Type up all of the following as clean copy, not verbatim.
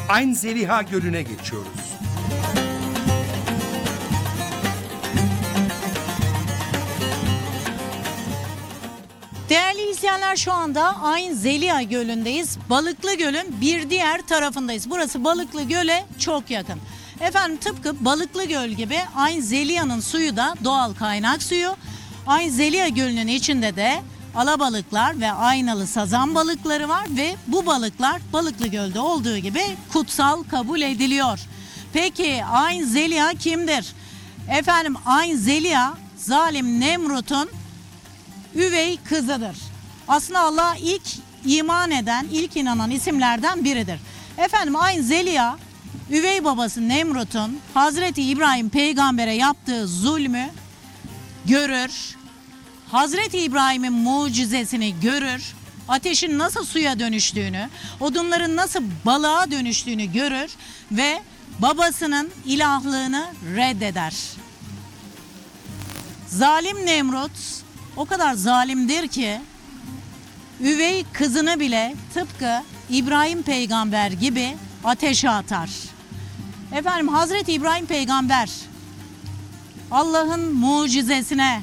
Ayn Zeliha Gölü'ne geçiyoruz. Değerli izleyenler, şu anda Ayn Zeliha Gölü'ndeyiz. Balıklı Göl'ün bir diğer tarafındayız. Burası Balıklı Göl'e çok yakın. Efendim, tıpkı Balıklı Göl gibi Ayn Zeliha'nın suyu da doğal kaynak suyu. Ayn Zeliha Gölü'nün içinde de alabalıklar ve aynalı sazan balıkları var ve bu balıklar Balıklı Göl'de olduğu gibi kutsal kabul ediliyor. Peki Ayn Zeliha kimdir? Efendim, Ayn Zeliha zalim Nemrut'un üvey kızıdır. Aslında Allah'a ilk iman eden, ilk inanan isimlerden biridir. Efendim, Ayn Zeliha üvey babası Nemrut'un Hazreti İbrahim peygambere yaptığı zulmü görür. Hazreti İbrahim'in mucizesini görür. Ateşin nasıl suya dönüştüğünü, odunların nasıl balığa dönüştüğünü görür ve babasının ilahlığını reddeder. Zalim Nemrut o kadar zalimdir ki üvey kızını bile tıpkı İbrahim peygamber gibi ateşe atar. Efendim, Hazreti İbrahim peygamber Allah'ın mucizesine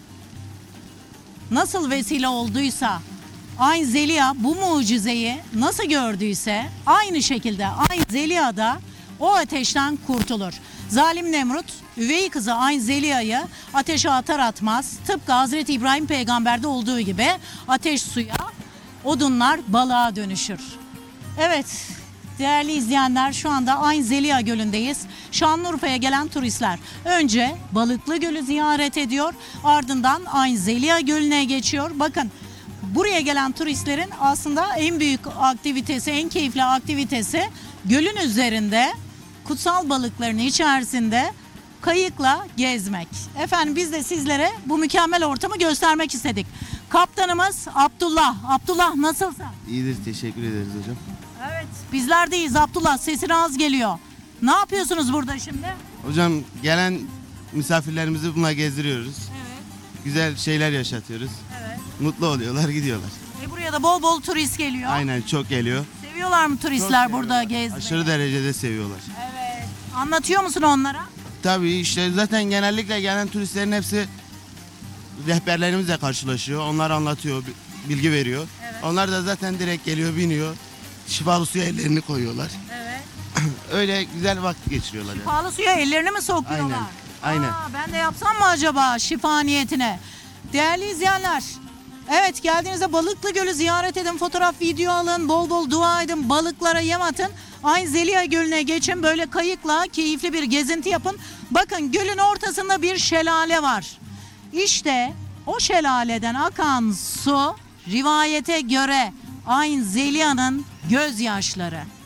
nasıl vesile olduysa, Ayn Zeliha bu mucizeyi nasıl gördüyse aynı şekilde Ayn Zeliha da o ateşten kurtulur. Zalim Nemrut üvey kızı Ayn Zeliha'yı ateşe atar atmaz tıpkı Hazreti İbrahim peygamberde olduğu gibi ateş suya, odunlar balığa dönüşür. Evet değerli izleyenler, şu anda Ayn Zeliha Gölü'ndeyiz. Şanlıurfa'ya gelen turistler önce Balıklı Gölü ziyaret ediyor, ardından Ayn Zeliha Gölü'ne geçiyor. Bakın, buraya gelen turistlerin aslında en büyük aktivitesi, en keyifli aktivitesi gölün üzerinde kutsal balıkların içerisinde kayıkla gezmek. Efendim, biz de sizlere bu mükemmel ortamı göstermek istedik. Kaptanımız Abdullah. Abdullah, nasılsın? İyidir, teşekkür ederiz hocam. Evet, bizler deyiz Abdullah, sesin az geliyor. Ne yapıyorsunuz burada şimdi? Hocam, gelen misafirlerimizi bununla gezdiriyoruz. Evet. Güzel şeyler yaşatıyoruz. Evet. Mutlu oluyorlar, gidiyorlar. Buraya da bol bol turist geliyor. Aynen, çok geliyor. Seviyorlar mı turistler Çok burada seviyorlar. gezmeyi? Aşırı derecede seviyorlar. Evet. Anlatıyor musun onlara? Tabii işte zaten genellikle gelen turistlerin hepsi rehberlerimizle karşılaşıyor. Onlar anlatıyor, bilgi veriyor. Evet. Onlar da zaten direkt geliyor, biniyor. Şifalı suya ellerini koyuyorlar. Evet. Öyle güzel vakit geçiriyorlar. Yani. Pahalı suya ellerini mi sokuyorlar? Aynen, aynen. Ben de yapsam mı acaba şifa niyetine? Değerli izleyenler, evet, geldiğinizde Balıklı Gölü ziyaret edin, fotoğraf, video alın, bol bol dua edin, balıklara yem atın. Ayn Zeliha Gölü'ne geçin, böyle kayıkla keyifli bir gezinti yapın. Bakın, gölün ortasında bir şelale var. İşte o şelaleden akan su rivayete göre Ayn Zeliha'nın gözyaşları.